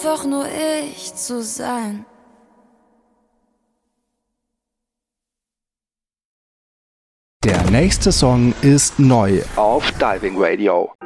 Einfach nur ich zu sein. Der nächste Song ist neu auf Diving Radio.